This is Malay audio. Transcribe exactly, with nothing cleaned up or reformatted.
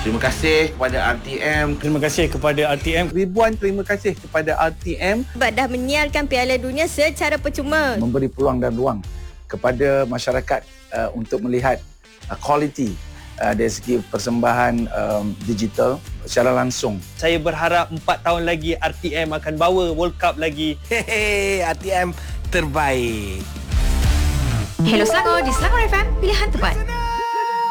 Terima kasih kepada R T M. Terima kasih kepada R T M. Ribuan terima kasih kepada R T M sebab dah menyiarkan Piala Dunia secara percuma. memberi peluang dan ruang kepada masyarakat uh, untuk melihat uh, quality uh, dari segi persembahan um, digital secara langsung. Saya berharap empat tahun lagi R T M akan bawa World Cup lagi. Hehe, R T M terbaik. Hello Selangor di Selangor F M, pilihan tepat.